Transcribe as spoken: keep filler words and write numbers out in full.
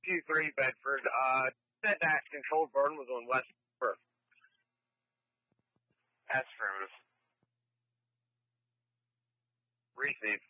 two three Bedford. Uh, said that controlled burn was on West Perth. That's affirmative. Receive.